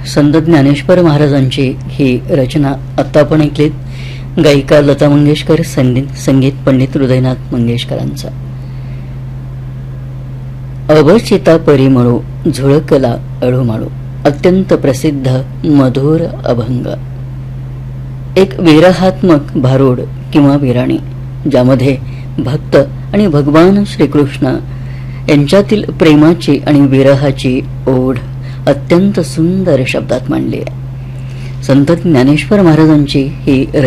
संत ज्ञानेश्वर महाराजांची ही रचना आता आपण ऐकलीत. गायिका लता मंगेशकर, संगीत पंडित हृदयनाथ मंगेशकरांचा. अवचिता परिमळू झुळकला अळूमाळू, अत्यंत प्रसिद्ध मधुर अभंग. एक विरहात्मक भारूड किंवा विराणी, ज्यामध्ये भक्त आणि भगवान श्रीकृष्ण यांच्यातील प्रेमाची आणि विरहाची ओढ अत्यंत सुंदर शब्दात मांडली आहे. संत ज्ञानेश्वर महाराजांची ही